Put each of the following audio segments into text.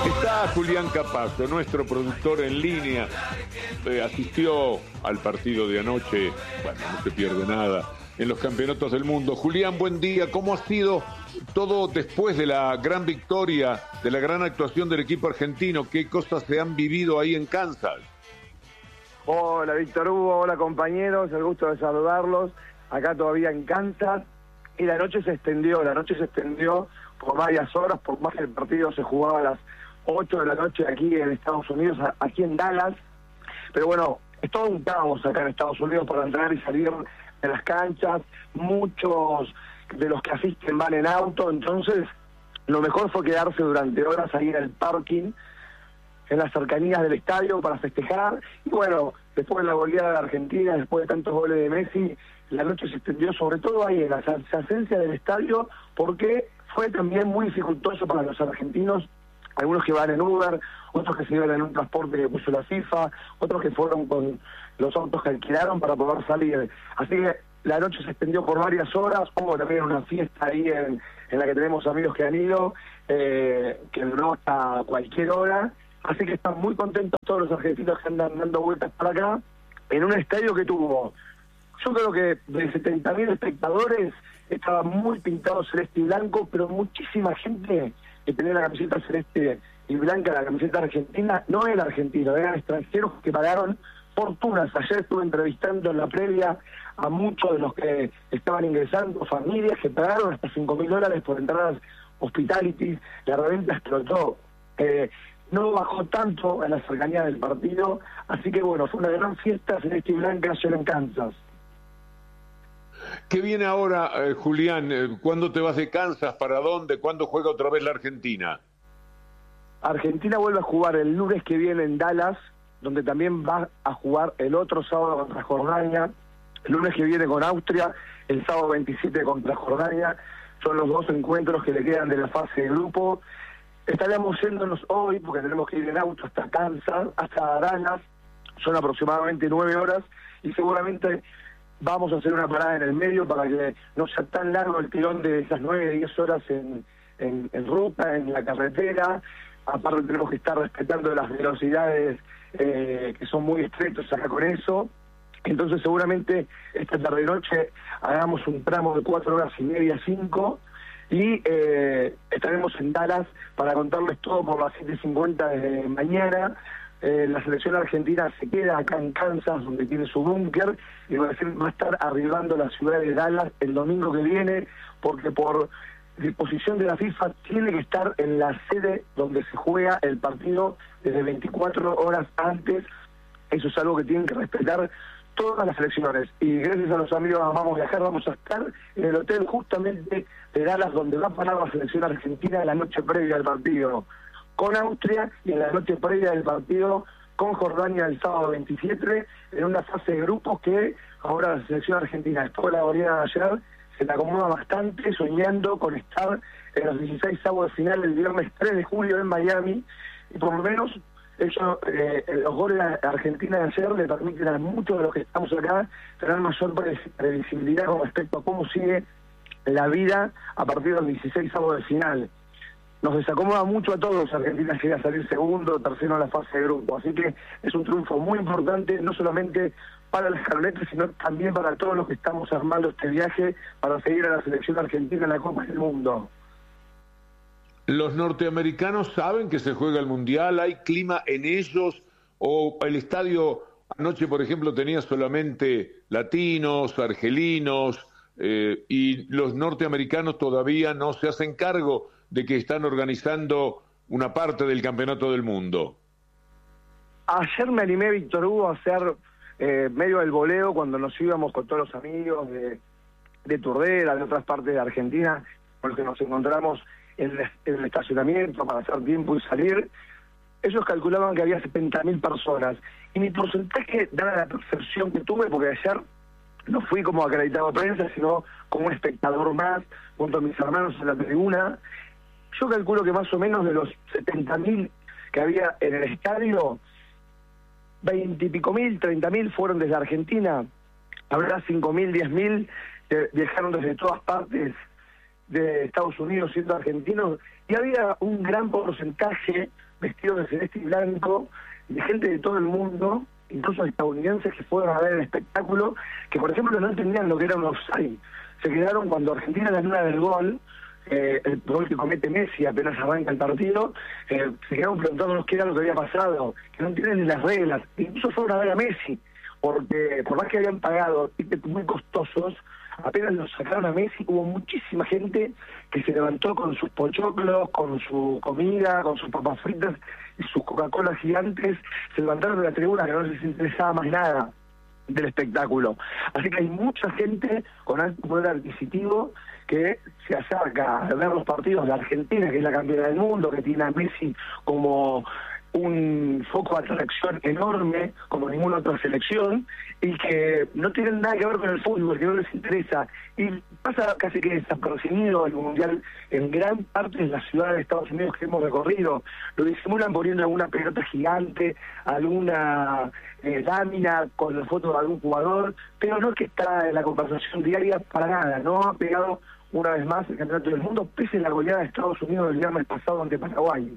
Está Julián Capazo, nuestro productor en línea. Asistió al partido de anoche. Bueno, no se pierde nada en los campeonatos del mundo. Julián, buen día. ¿Cómo ha sido todo después de la gran victoria, de la gran actuación del equipo argentino? ¿Qué cosas se han vivido ahí en Kansas? Hola, Víctor Hugo. Hola, compañeros. El gusto de saludarlos. Acá todavía en Kansas. Y la noche se extendió por varias horas, por más que el partido se jugaba a las 8 de la noche aquí en Estados Unidos, aquí en Dallas. Pero bueno, es todo un caos acá en Estados Unidos para entrar y salir de las canchas. Muchos de los que asisten van en auto, entonces lo mejor fue quedarse durante horas ahí en el parking, en las cercanías del estadio para festejar. Y bueno, después de la goleada de Argentina, después de tantos goles de Messi, la noche se extendió sobre todo ahí en la adyacencia del estadio, porque fue también muy dificultoso para los argentinos, algunos que van en Uber, otros que se iban en un transporte que puso la FIFA, otros que fueron con los autos que alquilaron para poder salir. Así que la noche se extendió por varias horas. Hubo también una fiesta ahí en la que tenemos amigos que han ido, que duró hasta cualquier hora. Así que están muy contentos todos los argentinos que andan dando vueltas para acá, en un estadio que tuvo, yo creo que de 70.000 espectadores, estaba muy pintado celeste y blanco, pero muchísima gente que tenía la camiseta celeste y blanca, la camiseta argentina, no era argentino, eran extranjeros que pagaron fortunas. Ayer estuve entrevistando en la previa a muchos de los que estaban ingresando, familias que pagaron hasta $5.000 por entradas hospitality. La reventa explotó. No bajó tanto en la cercanía del partido, así que bueno, fue una gran fiesta celeste y blanca ayer en Kansas. ¿Qué viene ahora, Julián? ¿Cuándo te vas de Kansas? ¿Para dónde? ¿Cuándo juega otra vez la Argentina? Argentina vuelve a jugar el lunes que viene en Dallas, donde también va a jugar el otro sábado contra Jordania, el lunes que viene con Austria, el sábado 27 contra Jordania. Son los dos encuentros que le quedan de la fase de grupo. Estaríamos yéndonos hoy, porque tenemos que ir en auto hasta Kansas, hasta Dallas, son aproximadamente 9 horas, y seguramente vamos a hacer una parada en el medio para que no sea tan largo el tirón de esas 9-10 horas en ruta, en la carretera. Aparte tenemos que estar respetando las velocidades que son muy estrechas acá con eso. Entonces seguramente esta tarde-noche hagamos un tramo de 4 horas y media, 5, y estaremos en Dallas para contarles todo por las 7:50 de mañana. La selección argentina se queda acá en Kansas, donde tiene su búnker, y va a estar arribando la ciudad de Dallas el domingo que viene, porque por disposición de la FIFA tiene que estar en la sede donde se juega el partido desde 24 horas antes. Eso es algo que tienen que respetar todas las selecciones, y gracias a los amigos Vamos a Viajar vamos a estar en el hotel justamente de Dallas, donde va a parar la selección argentina la noche previa al partido con Austria, y en la noche previa del partido con Jordania el sábado 27, en una fase de grupos que ahora la selección argentina, después de la goleada de ayer, se la acomoda bastante, soñando con estar en los 16avos de final el viernes 3 de julio en Miami, y por lo menos eso, los goles de Argentina de ayer le permiten a muchos de los que estamos acá tener mayor previsibilidad con respecto a cómo sigue la vida a partir de los 16avos de final. Nos desacomoda mucho a todos. Argentina llega a salir segundo o tercero en la fase de grupo, así que es un triunfo muy importante, no solamente para las Escarlata, sino también para todos los que estamos armando este viaje para seguir a la selección argentina en la Copa del Mundo. ¿Los norteamericanos saben que se juega el Mundial? ¿Hay clima en ellos? ¿O el estadio anoche, por ejemplo, tenía solamente latinos, argelinos, y los norteamericanos todavía no se hacen cargo de que están organizando una parte del Campeonato del Mundo? Ayer me animé, Víctor Hugo, a hacer medio del voleo cuando nos íbamos con todos los amigos de Turdera, de otras partes de Argentina, con los que nos encontramos en el estacionamiento para hacer tiempo y salir. Ellos calculaban que había 70.000 personas, y mi porcentaje, dada la percepción que tuve, porque ayer no fui como acreditado a prensa, sino como un espectador más, junto a mis hermanos en la tribuna, yo calculo que más o menos de los 70.000 que había en el estadio, 20 y pico mil, 30.000 fueron desde Argentina. Habrá 5.000, 10.000 que viajaron desde todas partes de Estados Unidos siendo argentinos, y había un gran porcentaje vestido de celeste y blanco, de gente de todo el mundo, incluso estadounidenses que fueron a ver el espectáculo, que por ejemplo no entendían lo que era un offside. Se quedaron cuando Argentina ganó del gol, el gol que comete Messi apenas arranca el partido, se quedaron preguntándonos qué era lo que había pasado, que no entienden ni las reglas. Incluso fueron a ver a Messi, porque por más que habían pagado tickets muy costosos, apenas los sacaron a Messi, hubo muchísima gente que se levantó con sus pochoclos, con su comida, con sus papas fritas y sus Coca-Cola gigantes, se levantaron de la tribuna que no les interesaba más nada del espectáculo. Así que hay mucha gente con alto poder adquisitivo que se acerca a ver los partidos de Argentina, que es la campeona del mundo, que tiene a Messi como un foco de atracción enorme como ninguna otra selección, y que no tienen nada que ver con el fútbol, que no les interesa, y pasa casi que desapercibido el mundial en gran parte de las ciudades de Estados Unidos que hemos recorrido. Lo disimulan poniendo alguna pelota gigante, alguna lámina con la foto de algún jugador, pero no es que está en la conversación diaria para nada. No ha pegado una vez más el campeonato del mundo, pese a la goleada de Estados Unidos el viernes pasado ante Paraguay.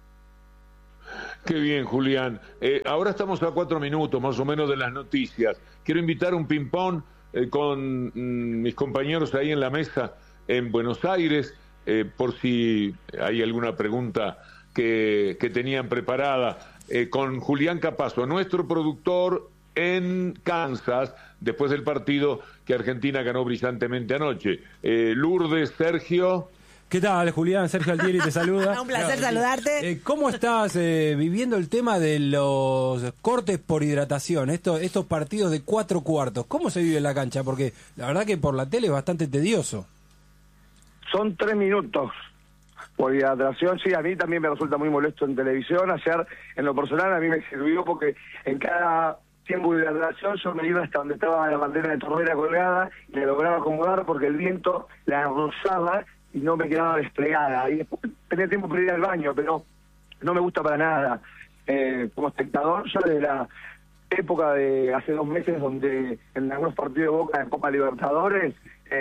Qué bien, Julián. Ahora estamos a 4 minutos más o menos de las noticias. Quiero invitar un ping-pong con mis compañeros ahí en la mesa en Buenos Aires, por si hay alguna pregunta que tenían preparada. Con Julián Capazo, nuestro productor en Kansas, después del partido que Argentina ganó brillantemente anoche. Lourdes, Sergio... ¿Qué tal, Julián? Sergio Altieri te saluda. Un placer saludarte. ¿Cómo estás viviendo el tema de los cortes por hidratación? Estos partidos de 4 cuartos, ¿cómo se vive en la cancha? Porque la verdad que por la tele es bastante tedioso. Son 3 minutos por hidratación. Sí, a mí también me resulta muy molesto en televisión. Ayer, en lo personal, a mí me sirvió porque en cada tiempo de hidratación yo me iba hasta donde estaba la bandera de Tordera colgada y la lograba acomodar porque el viento la rozaba y no me quedaba desplegada. Y después tenía tiempo para ir al baño, pero no me gusta para nada. Como espectador, ya de la época de hace 2 meses, donde en algunos partidos de Boca en Copa Libertadores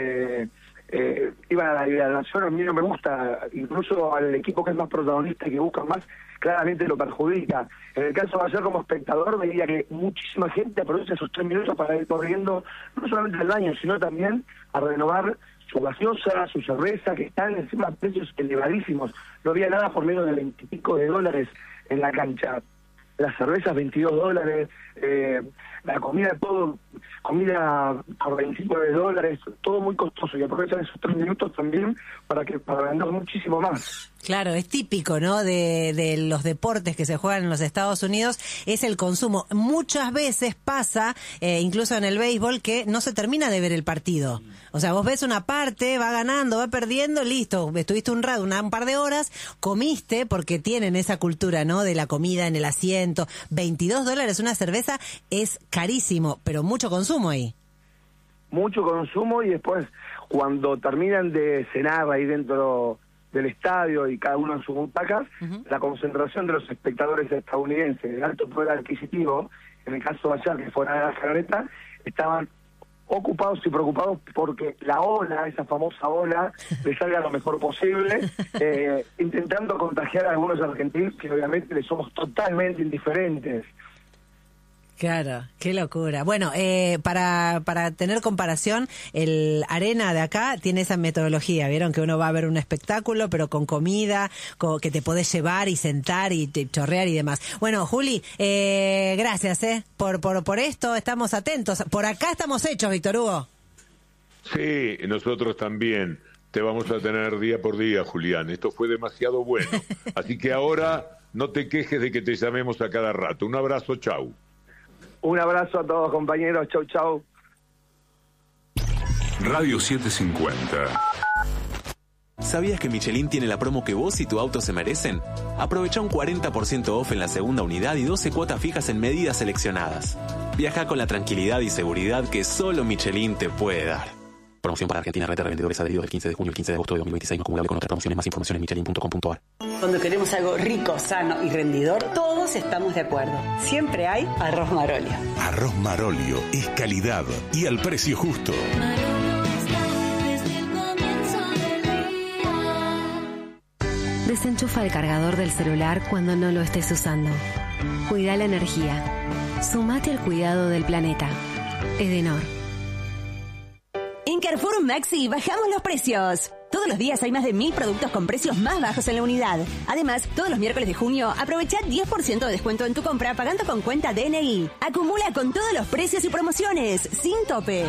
iban a la hidratación, a mí no me gusta. Incluso al equipo que es más protagonista y que busca más, claramente lo perjudica. En el caso de ayer, como espectador, veía que muchísima gente aprovecha esos 3 minutos para ir corriendo, no solamente al baño, sino también a renovar su gaseosa, su cerveza, que están encima a precios elevadísimos. No había nada por menos de $20 y pico en la cancha. Las cervezas $22, la comida, todo, comida por $29, todo muy costoso, y aprovechan esos 3 minutos también para vender muchísimo más. Claro, es típico, ¿no?, de los deportes que se juegan en los Estados Unidos, es el consumo. Muchas veces pasa, incluso en el béisbol, que no se termina de ver el partido. O sea, vos ves una parte, va ganando, va perdiendo, listo, estuviste un par de horas, comiste, porque tienen esa cultura, ¿no?, de la comida en el asiento. $22 una cerveza es carísimo, pero mucho consumo ahí. Mucho consumo, y después, cuando terminan de cenar ahí dentro del estadio y cada uno en sus butacas, la concentración de los espectadores estadounidenses de alto poder adquisitivo, en el caso de ayer, que fue la escaloneta, estaban ocupados y preocupados porque la ola, esa famosa ola, le salga lo mejor posible, intentando contagiar a algunos argentinos que obviamente le somos totalmente indiferentes. Claro, qué locura. Bueno, para tener comparación, el Arena de acá tiene esa metodología, ¿vieron? Que uno va a ver un espectáculo, pero con comida, que te podés llevar y sentar y chorrear y demás. Bueno, Juli, gracias, por esto, estamos atentos. Por acá estamos hechos, Víctor Hugo. Sí, nosotros también. Te vamos a tener día por día, Julián. Esto fue demasiado bueno. Así que ahora no te quejes de que te llamemos a cada rato. Un abrazo, chau. Un abrazo a todos, compañeros. Chau, chau. Radio 750. ¿Sabías que Michelin tiene la promo que vos y tu auto se merecen? Aprovecha un 40% off en la segunda unidad y 12 cuotas fijas en medidas seleccionadas. Viaja con la tranquilidad y seguridad que solo Michelin te puede dar. Promoción para Argentina, red de revendedores adheridos del 15 de junio al 15 de agosto de 2026, no acumulable con otras promociones. Más información en michelin.com.ar. Cuando queremos algo rico, sano y rendidor, todos estamos de acuerdo. Siempre hay Arroz Marolio. Arroz Marolio es calidad y al precio justo. Marolio está desde el comienzo del día. Desenchufa el cargador del celular cuando no lo estés usando. Cuida la energía. Sumate al cuidado del planeta. Edenor. En Carrefour Maxi bajamos los precios. Todos los días hay más de 1000 productos con precios más bajos en la unidad. Además, todos los miércoles de junio aprovecha 10% de descuento en tu compra pagando con cuenta DNI. Acumula con todos los precios y promociones, sin tope.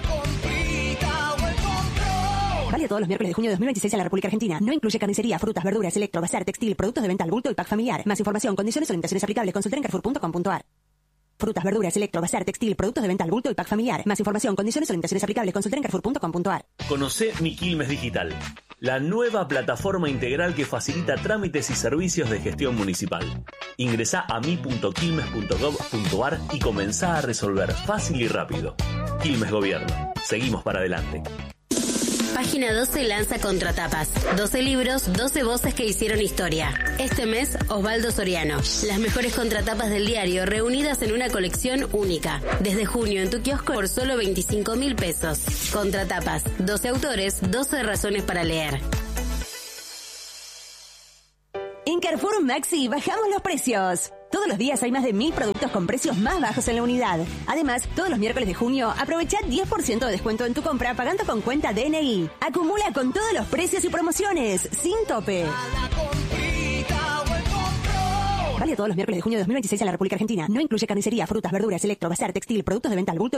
Vale todos los miércoles de junio de 2026 en la República Argentina. No incluye carnicería, frutas, verduras, electro, bazar, textil, productos de venta al bulto y pack familiar. Más información, condiciones o limitaciones aplicables. Consulta en carrefour.com.ar. Frutas, verduras, electro, bazar, textil, productos de venta al bulto y pack familiar. Más información, condiciones o limitaciones aplicables. Consulta en carrefour.com.ar. Conocé Mi Quilmes Digital, la nueva plataforma integral que facilita trámites y servicios de gestión municipal. Ingresá a mi.quilmes.gov.ar y comenzá a resolver fácil y rápido. Quilmes Gobierno. Seguimos para adelante. Página 12 lanza Contratapas. 12 libros, 12 voces que hicieron historia. Este mes, Osvaldo Soriano. Las mejores contratapas del diario reunidas en una colección única. Desde junio en tu kiosco por solo 25.000 pesos. Contratapas. 12 autores, 12 razones para leer. En Carrefour Maxi bajamos los precios. Todos los días hay más de 1000 productos con precios más bajos en la unidad. Además, todos los miércoles de junio aprovecha 10% de descuento en tu compra pagando con cuenta DNI. Acumula con todos los precios y promociones, sin tope. Vale todos los miércoles de junio de 2026 en la República Argentina. No incluye carnicería, frutas, verduras, electro, bazar, textil, productos de venta al bulto